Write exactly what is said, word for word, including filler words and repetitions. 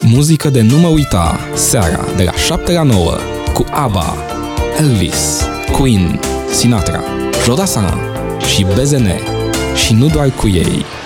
Muzică de nu mă uita, seara de la șapte la nouă, cu ABBA, Elvis, Queen, Sinatra, Jodassin și B Z N. Și nu doar cu ei.